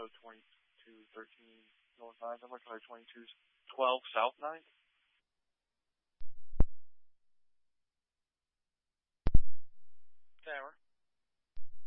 2213 North 9th number, Tyler 2212 South 9th.